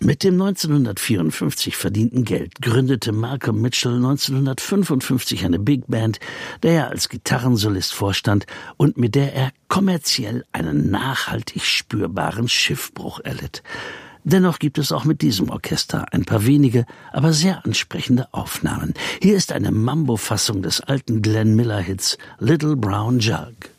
Mit dem 1954 verdienten Geld gründete Malcolm Mitchell 1955 eine Big Band, der er als Gitarrensolist vorstand und mit der er kommerziell einen nachhaltig spürbaren Schiffbruch erlitt. Dennoch gibt es auch mit diesem Orchester ein paar wenige, aber sehr ansprechende Aufnahmen. Hier ist eine Mambo-Fassung des alten Glenn Miller-Hits Little Brown Jug.